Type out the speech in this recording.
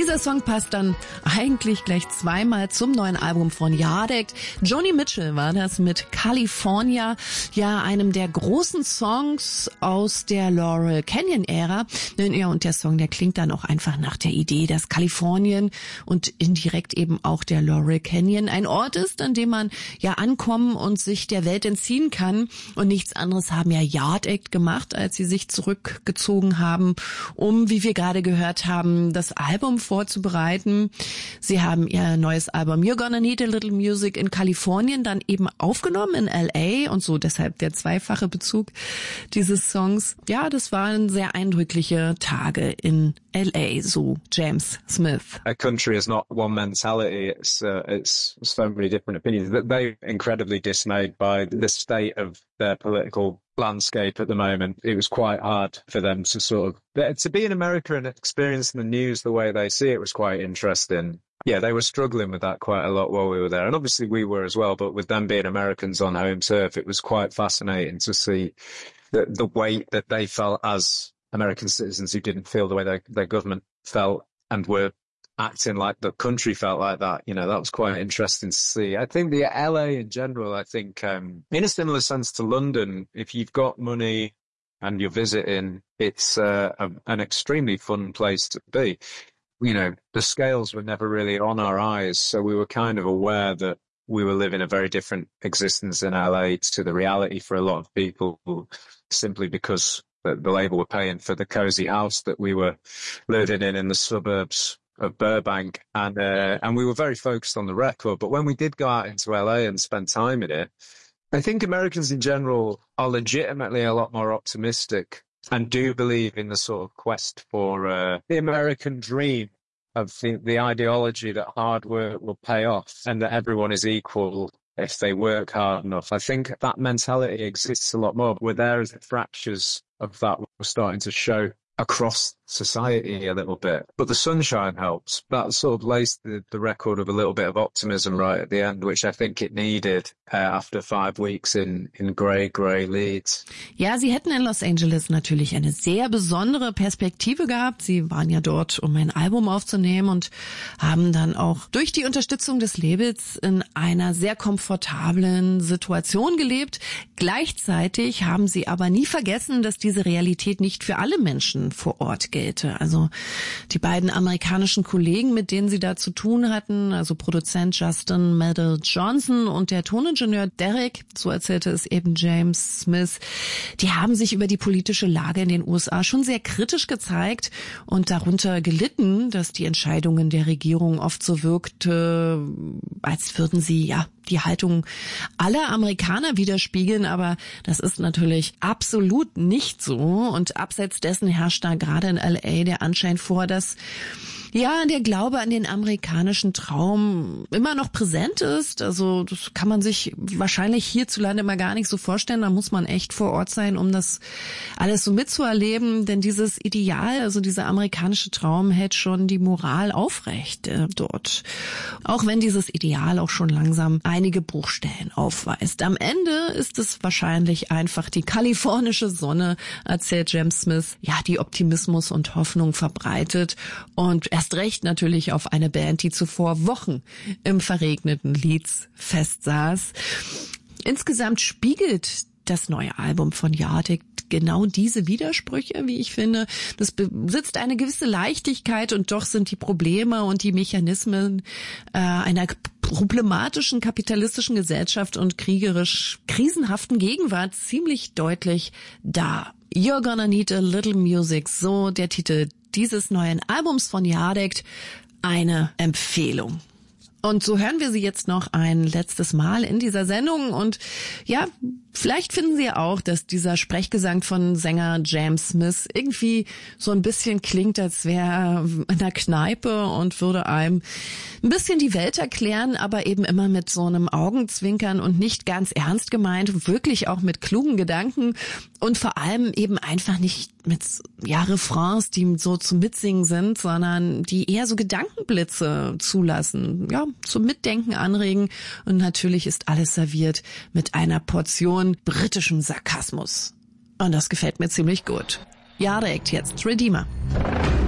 Dieser Song passt dann eigentlich gleich zweimal zum neuen Album von Yard Act. Joni Mitchell war das mit California, ja, einem der großen Songs aus der Laurel Canyon-Ära. Ja, und der Song, der klingt dann auch einfach nach der Idee, dass Kalifornien und indirekt eben auch der Laurel Canyon ein Ort ist, an dem man ja ankommen und sich der Welt entziehen kann. Und nichts anderes haben ja Yard Act gemacht, als sie sich zurückgezogen haben, um, wie wir gerade gehört haben, das Album vorzubereiten. Sie haben ihr neues Album You're Gonna Need a Little Music in Kalifornien dann eben aufgenommen in L.A. und so deshalb der zweifache Bezug dieses Songs. Ja, das waren sehr eindrückliche Tage in L.A., so James Smith. A country is not one mentality. It's so many different opinions. They're incredibly dismayed by the state of their political landscape at the moment. It was quite hard for them to be in America and experiencing the news the way they see it was quite interesting. Yeah, they were struggling with that quite a lot while we were there. And obviously we were as well, but with them being Americans on home turf, it was quite fascinating to see the weight that they felt as American citizens who didn't feel the way their government felt and were acting like the country felt like that. You know, that was quite interesting to see. I think the LA in general, in a similar sense to London, if you've got money and you're visiting, it's an extremely fun place to be. You know, the scales were never really on our eyes, so we were kind of aware that we were living a very different existence in LA to the reality for a lot of people, simply because the label were paying for the cozy house that we were living in the suburbs of Burbank, and we were very focused on the record. But when we did go out into LA and spend time in it, I think Americans in general are legitimately a lot more optimistic and do believe in the sort of quest for the American dream of the ideology that hard work will pay off and that everyone is equal if they work hard enough. I think that mentality exists a lot more. We're there as the fractures of that were starting to show across society a little bit. But the sunshine helps. That sort of laced the record with a little bit of optimism right at the end, which I think it needed after 5 weeks in grey Leeds. Ja, sie hätten in Los Angeles natürlich eine sehr besondere Perspektive gehabt. Sie waren ja dort, um ein Album aufzunehmen und haben dann auch durch die Unterstützung des Labels in einer sehr komfortablen Situation gelebt. Gleichzeitig haben sie aber nie vergessen, dass diese Realität nicht für alle Menschen vor Ort gelte. Also die beiden amerikanischen Kollegen, mit denen sie da zu tun hatten, also Produzent Justin Meadow-Johnson und der Toningenieur Derek, so erzählte es eben James Smith, die haben sich über die politische Lage in den USA schon sehr kritisch gezeigt und darunter gelitten, dass die Entscheidungen der Regierung oft so wirkte, als würden sie ja die Haltung aller Amerikaner widerspiegeln, aber das ist natürlich absolut nicht so und abseits dessen herrscht da gerade in LA der Anschein vor, dass ja der Glaube an den amerikanischen Traum immer noch präsent ist. Also das kann man sich wahrscheinlich hierzulande immer gar nicht so vorstellen. Da muss man echt vor Ort sein, um das alles so mitzuerleben. Denn dieses Ideal, also dieser amerikanische Traum, hält schon die Moral aufrecht dort. Auch wenn dieses Ideal auch schon langsam einige Bruchstellen aufweist. Am Ende ist es wahrscheinlich einfach die kalifornische Sonne, erzählt James Smith, ja, die Optimismus und Hoffnung verbreitet und erst recht natürlich auf eine Band, die zuvor Wochen im verregneten Leeds festsaß. Insgesamt spiegelt das neue Album von Yard Act genau diese Widersprüche, wie ich finde. Das besitzt eine gewisse Leichtigkeit und doch sind die Probleme und die Mechanismen einer problematischen kapitalistischen Gesellschaft und kriegerisch krisenhaften Gegenwart ziemlich deutlich da. You're Gonna Need a Little Music, so der Titel dieses neuen Albums von Yard Act, eine Empfehlung. Und so hören wir sie jetzt noch ein letztes Mal in dieser Sendung und ja, vielleicht finden Sie ja auch, dass dieser Sprechgesang von Sänger James Smith irgendwie so ein bisschen klingt, als wäre er in einer Kneipe und würde einem ein bisschen die Welt erklären, aber eben immer mit so einem Augenzwinkern und nicht ganz ernst gemeint, wirklich auch mit klugen Gedanken und vor allem eben einfach nicht mit Refrains, die so zum Mitsingen sind, sondern die eher so Gedankenblitze zulassen, ja, zum Mitdenken anregen und natürlich ist alles serviert mit einer Portion britischem Sarkasmus. Und das gefällt mir ziemlich gut. Yard Act jetzt, Redeemer.